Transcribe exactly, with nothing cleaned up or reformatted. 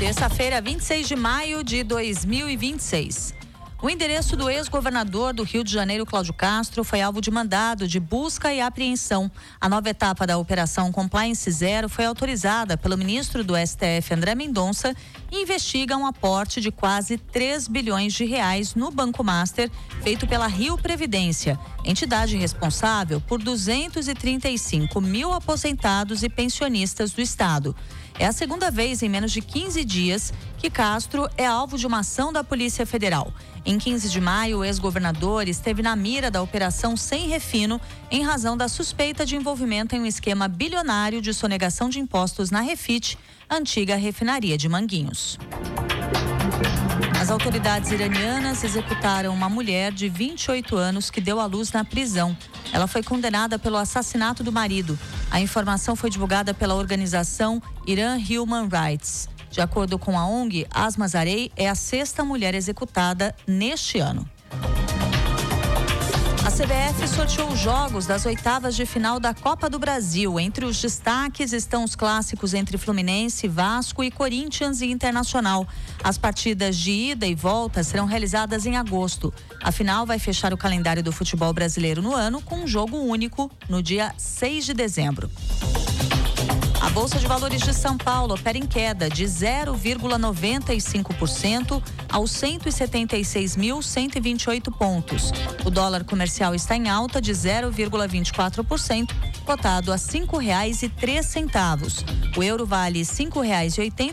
Terça-feira, vinte e seis de maio de dois mil e vinte e seis. O endereço do ex-governador do Rio de Janeiro, Cláudio Castro, foi alvo de mandado de busca e apreensão. A nova etapa da Operação Compliance Zero foi autorizada pelo ministro do S T F, André Mendonça, e investiga um aporte de quase três bilhões de reais no Banco Master, feito pela Rio Previdência, entidade responsável por duzentos e trinta e cinco mil aposentados e pensionistas do estado. É a segunda vez em menos de quinze dias que Castro é alvo de uma ação da Polícia Federal. Em quinze de maio, o ex-governador esteve na mira da Operação Sem Refino em razão da suspeita de envolvimento em um esquema bilionário de sonegação de impostos na Refit, antiga refinaria de Manguinhos. As autoridades iranianas executaram uma mulher de vinte e oito anos que deu à luz na prisão. Ela foi condenada pelo assassinato do marido. A informação foi divulgada pela organização Iran Human Rights. De acordo com a O N G, Asma Zarei é a sexta mulher executada neste ano. A C B F sorteou os jogos das oitavas de final da Copa do Brasil. Entre os destaques estão os clássicos entre Fluminense, Vasco e Corinthians e Internacional. As partidas de ida e volta serão realizadas em agosto. A final vai fechar o calendário do futebol brasileiro no ano com um jogo único no dia seis de dezembro. A Bolsa de Valores de São Paulo opera em queda de zero vírgula noventa e cinco por cento aos cento e setenta e seis mil, cento e vinte e oito pontos. O dólar comercial está em alta de zero vírgula vinte e quatro por cento, cotado a cinco reais e três centavos. O euro vale cinco reais e oitenta